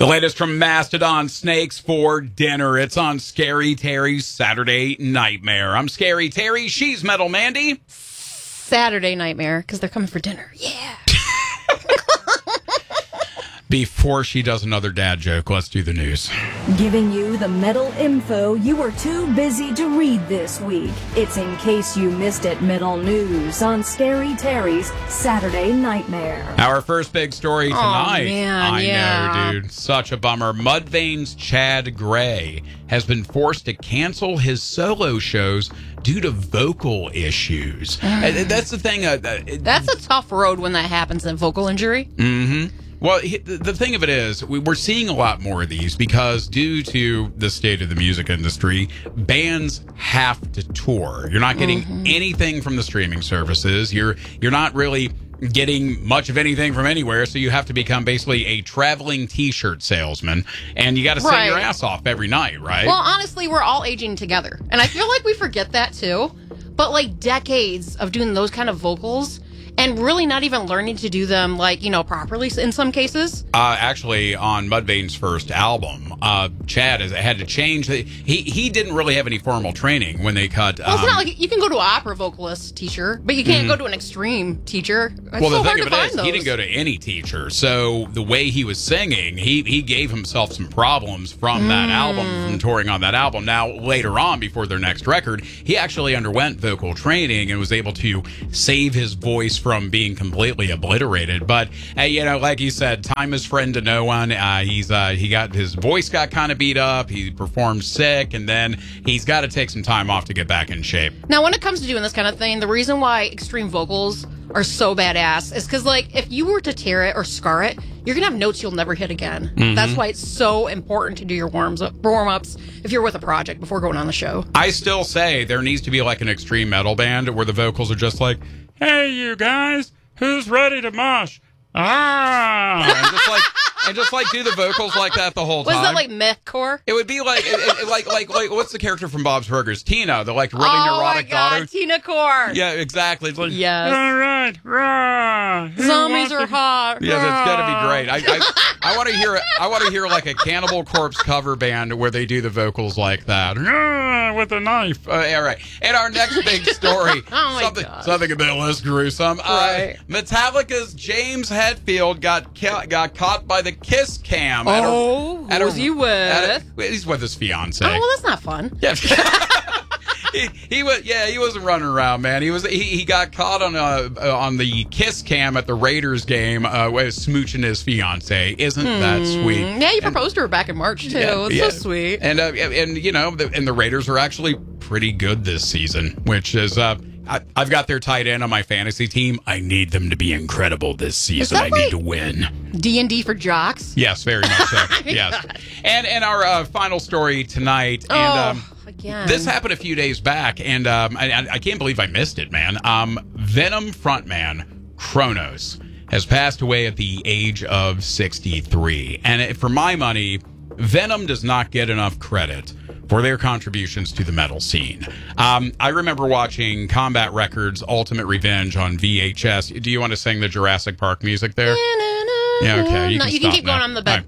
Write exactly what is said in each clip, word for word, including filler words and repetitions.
The latest from Mastodon, Snakes for Dinner. It's on Scary Terry's Saturday Nightmare. I'm Scary Terry. She's Metal Mandy. Saturday Nightmare, because they're coming for dinner. Yeah. Before she does another dad joke, let's do the news. Giving you the metal info you were too busy to read this week. It's in case you missed it metal news on Scary Terry's Saturday Nightmare. Our first big story tonight. Oh, man, I yeah. know, dude. Such a bummer. Mudvayne's Chad Gray has been forced to cancel his solo shows due to vocal issues. Uh, That's the thing. Uh, uh, it- That's a tough road when that happens, a vocal injury. Mm-hmm. Well, he- the thing of it is, we- we're seeing a lot more of these because due to the state of the music industry, bands have to tour. You're not getting Mm-hmm. anything from the streaming services. You're you're not really getting much of anything from anywhere, so you have to become basically a traveling T-shirt salesman, and you got to sing Right. your ass off every night, right? Well, honestly, we're all aging together. And I feel like we forget that, too. But, like, decades of doing those kind of vocals and really not even learning to do them, like, you know, properly in some cases. Uh, actually, on Mudvayne's first album, uh, Chad has had to change. The, he he didn't really have any formal training when they cut. Well, it's um, not like you can go to an opera vocalist teacher, but you can't go to an extreme teacher. It's Well, so the hard thing to of it find is, those. he didn't go to any teacher. So the way he was singing, he, he gave himself some problems from that album, from touring on that album. Now, later on, before their next record, he actually underwent vocal training and was able to save his voice from being completely obliterated. But, uh, you know, like you said, time is friend to no one. Uh, he's uh, he got his voice got kind of beat up. He performed sick, and then he's got to take some time off to get back in shape. Now, when it comes to doing this kind of thing, the reason why extreme vocals are so badass is because, like, if you were to tear it or scar it, you're going to have notes you'll never hit again. Mm-hmm. That's why it's so important to do your warms up, warm-ups if you're with a project before going on the show. I still say there needs to be like an extreme metal band where the vocals are just like, "Hey, you guys, who's ready to mosh?" Ah, and just like and just like do the vocals like that the whole Was time. that like methcore? It would be like, it, it, like, like, like, what's the character from Bob's Burgers? Tina, the like really oh neurotic my God, daughter. Tina Core. Yeah, exactly. It's like, Yes. all right, rah, who Zombies wants are to-" hot. Yeah, that's got to be great. I, I, I want to hear, I want to hear like a Cannibal Corpse cover band where they do the vocals like that. "Ah," with a knife. Uh, all right. And our next big story, Oh my something, gosh. something a bit less gruesome. Right. Uh, Metallica's James Hetfield got ca- got caught by the kiss cam. at a- Oh, at who a- was he with? at a- he's with his fiance. Oh, well, that's not fun. Yeah. he, he was yeah he wasn't running around, man. He was he, he got caught on uh, uh on the kiss cam at the Raiders game, uh, with smooching his fiance. Isn't that sweet? Yeah, you proposed to her back in March, too. Yeah, it's yeah. so sweet. And uh, and you know, the, and the Raiders are actually pretty good this season, which is uh. I, I've got their tight end on my fantasy team. I need them to be incredible this season. that I need like- to win. D and D for jocks. Yes, very much so. Yes. And and our uh, final story tonight. And Oh, um, again. this happened a few days back, and um, I, I- I can't believe I missed it, man. Um, Venom frontman Kronos has passed away at the age of sixty-three. And it, for my money, Venom does not get enough credit for their contributions to the metal scene. Um, I remember watching Combat Records' Ultimate Revenge on V H S. Do you want to sing the Jurassic Park music there? Yeah, okay, you no, can you can stop keep going now. on the bed.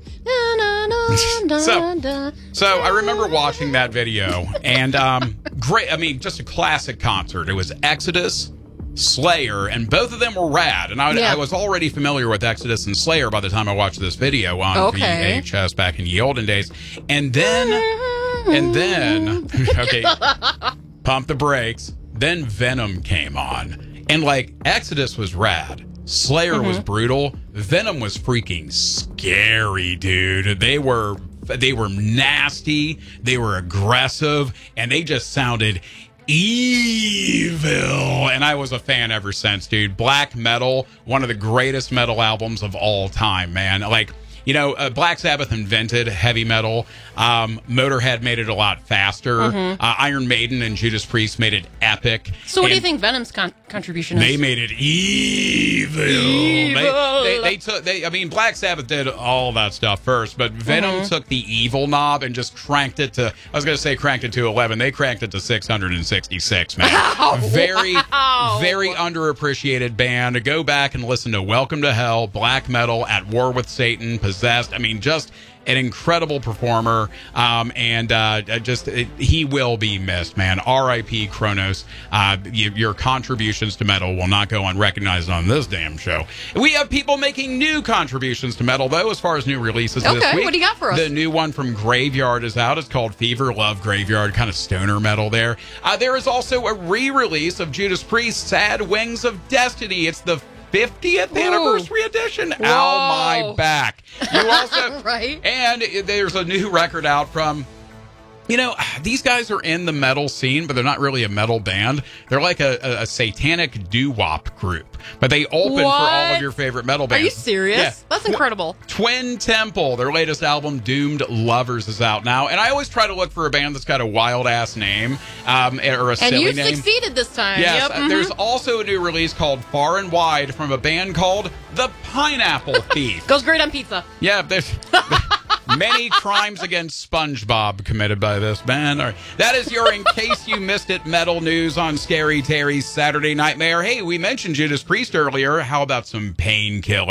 So- So I remember watching that video, and um, great. I mean, just a classic concert. It was Exodus, Slayer, and both of them were rad. And I, Yeah. I was already familiar with Exodus and Slayer by the time I watched this video on Okay. V H S back in the olden days. And then, and then, okay, pump the brakes. Then Venom came on, and like Exodus was rad. Slayer was brutal. Venom was freaking scary, dude. They were they were nasty. They were aggressive, and they just sounded evil. And I was a fan ever since, dude. Black Metal, one of the greatest metal albums of all time, man. Like, you know, uh, Black Sabbath invented heavy metal. Um, Motorhead made it a lot faster. Uh, Iron Maiden and Judas Priest made it epic. So what do you And think Venom's con- contribution is? They made it evil. Evil. They, they, they took. They, I mean, Black Sabbath did all that stuff first, but Venom Mm-hmm. took the evil knob and just cranked it to. I was going to say cranked it to eleven. They cranked it to six hundred sixty-six. Man, very, wow. very underappreciated band. Go back and listen to Welcome to Hell, Black Metal, At War with Satan, Possessed. I mean, just. an incredible performer, um, and uh, just it, he will be missed, man. R I P Kronos. Uh, you, your contributions to metal will not go unrecognized on this damn show. We have people making new contributions to metal, though, as far as new releases this Okay, week. what do you got for us? The new one from Graveyard is out. It's called Fever. Love Graveyard, kind of stoner metal there. Uh, there is also a re-release of Judas Priest's Sad Wings of Destiny. It's the fiftieth Ooh. anniversary edition. Whoa. Ow, my back. You also, Right. And there's a new record out from, you know, these guys are in the metal scene, but they're not really a metal band. They're like a, a, a satanic doo-wop group, but they open for all of your favorite metal bands. Are you serious? Yeah. That's incredible. Twin Temple, their latest album, Doomed Lovers, is out now. And I always try to look for a band that's got a wild-ass name um, or a And silly you name. succeeded this time. Yes, Yep. uh, mhm. there's also a new release called Far and Wide from a band called The Pineapple Thief. Goes great on pizza. Yeah, there's many crimes against SpongeBob committed by this band. All right. That is your In Case You Missed It metal news on Scary Terry's Saturday Nightmare. Hey, we mentioned Judas Priest earlier. How about some Painkiller?